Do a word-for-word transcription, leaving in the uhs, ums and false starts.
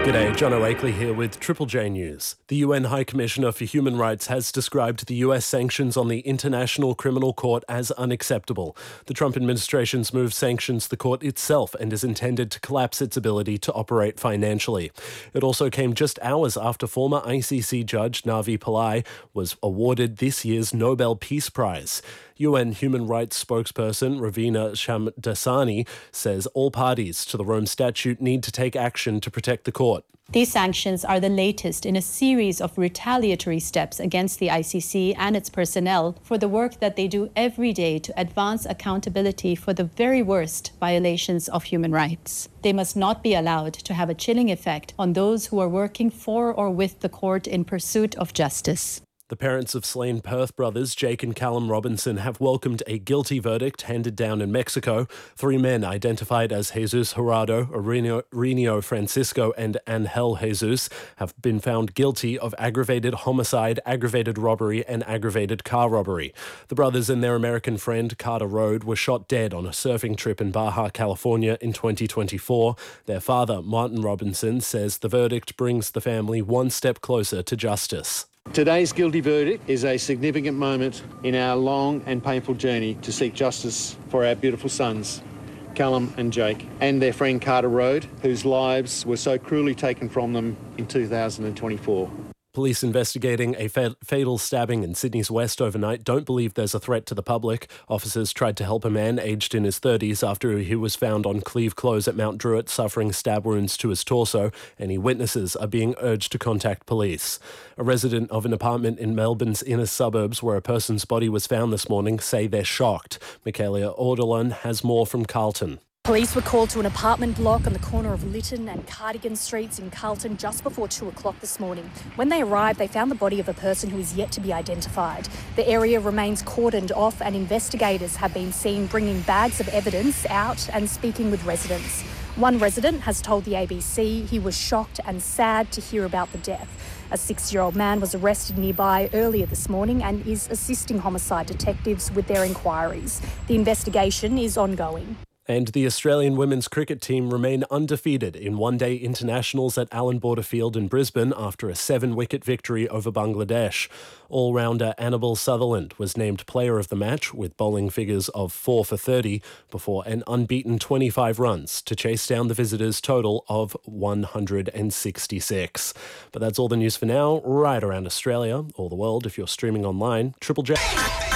G'day, John O'Akley here with Triple J News. The U N High Commissioner for Human Rights has described the U S sanctions on the International Criminal Court as unacceptable. The Trump administration's move sanctions the court itself and is intended to collapse its ability to operate financially. It also came just hours after former I C C judge Navi Pillai was awarded this year's Nobel Peace Prize. U N human rights spokesperson Ravina Shamdasani says all parties to the Rome Statute need to take action to protect the court. These sanctions are the latest in a series of retaliatory steps against the I C C and its personnel for the work that they do every day to advance accountability for the very worst violations of human rights. They must not be allowed to have a chilling effect on those who are working for or with the court in pursuit of justice. The parents of slain Perth brothers Jake and Callum Robinson have welcomed a guilty verdict handed down in Mexico. Three men identified as Jesus Jurado, Renio, Renio Francisco and Angel Jesus have been found guilty of aggravated homicide, aggravated robbery and aggravated car robbery. The brothers and their American friend Carter Rode were shot dead on a surfing trip in Baja, California in twenty twenty-four. Their father, Martin Robinson, says the verdict brings the family one step closer to justice. Today's guilty verdict is a significant moment in our long and painful journey to seek justice for our beautiful sons, Callum and Jake, and their friend Carter Rode, whose lives were so cruelly taken from them in two thousand twenty-four. Police investigating a fa- fatal stabbing in Sydney's West overnight don't believe there's a threat to the public. Officers tried to help a man aged in his thirties after he was found on Cleve Close at Mount Druitt suffering stab wounds to his torso. Any witnesses are being urged to contact police. A resident of an apartment in Melbourne's inner suburbs where a person's body was found this morning say they're shocked. Michaela Orderlin has more from Carlton. Police were called to an apartment block on the corner of Lytton and Cardigan Streets in Carlton just before two o'clock this morning. When they arrived, they found the body of a person who is yet to be identified. The area remains cordoned off and investigators have been seen bringing bags of evidence out and speaking with residents. One resident has told the A B C he was shocked and sad to hear about the death. A six-year-old man was arrested nearby earlier this morning and is assisting homicide detectives with their inquiries. The investigation is ongoing. And the Australian women's cricket team remain undefeated in one-day internationals at Allan Border Field in Brisbane after a seven-wicket victory over Bangladesh. All-rounder Annabelle Sutherland was named player of the match with bowling figures of four for thirty before an unbeaten twenty-five runs to chase down the visitors' total of one hundred sixty-six. But that's all the news for now, right around Australia or the world if you're streaming online. Triple J.